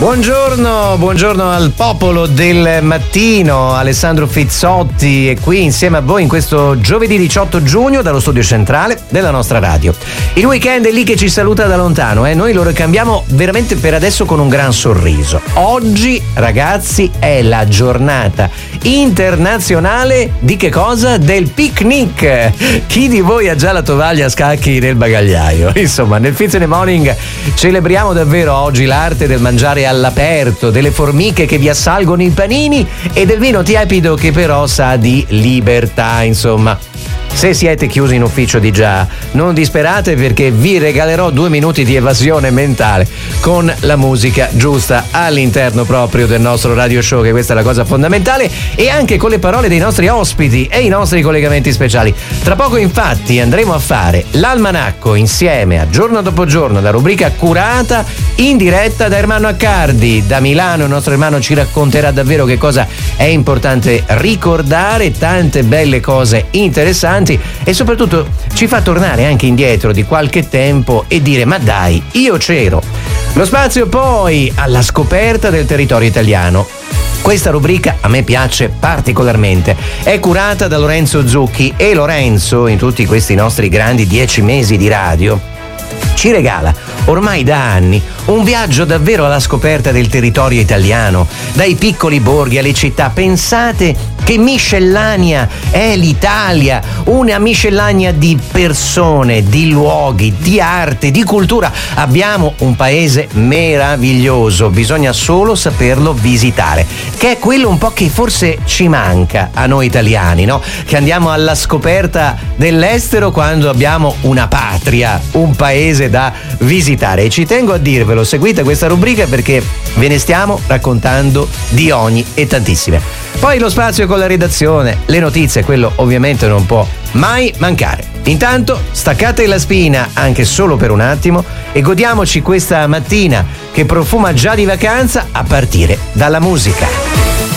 Buongiorno al popolo del mattino. Alessandro Fizzotti è qui insieme a voi in questo giovedì 18 giugno dallo studio centrale della nostra radio. Il weekend è lì che ci saluta da lontano, noi lo ricambiamo veramente per adesso con un gran sorriso. Oggi, ragazzi, è la giornata internazionale di che cosa? Del picnic. Chi di voi ha già la tovaglia a scacchi nel bagagliaio? Insomma, nel Fizz in the Morning celebriamo davvero oggi l'arte del mangiare all'aperto, delle formiche che vi assalgono i panini e del vino tiepido che però sa di libertà, insomma. Se siete chiusi in ufficio di già, non disperate perché vi regalerò 2 minuti di evasione mentale con la musica giusta all'interno proprio del nostro radio show, che questa è la cosa fondamentale, e anche con le parole dei nostri ospiti e i nostri collegamenti speciali. Tra poco infatti andremo a fare l'almanacco insieme a Giorno dopo Giorno, la rubrica curata in diretta da Ermanno Accardi. Da Milano il nostro Ermanno ci racconterà davvero che cosa è importante ricordare, tante belle cose interessanti, e soprattutto ci fa tornare anche indietro di qualche tempo e dire: ma dai, io c'ero. Lo spazio poi alla scoperta del territorio italiano. Questa rubrica a me piace particolarmente, è curata da Lorenzo Zucchi, e Lorenzo, in tutti questi nostri grandi 10 mesi di radio, ci regala ormai da anni un viaggio davvero alla scoperta del territorio italiano, dai piccoli borghi alle città. Pensate che miscellanea è l'Italia, una miscellanea di persone, di luoghi, di arte, di cultura. Abbiamo un paese meraviglioso, bisogna solo saperlo visitare, che è quello un po' che forse ci manca a noi italiani, no? Che andiamo alla scoperta dell'estero quando abbiamo una patria, un paese da visitare. E ci tengo a dirvelo, seguite questa rubrica perché ve ne stiamo raccontando di ogni e tantissime. Poi lo spazio con la redazione, le notizie, quello ovviamente non può mai mancare. Intanto staccate la spina anche solo per un attimo e godiamoci questa mattina che profuma già di vacanza a partire dalla musica.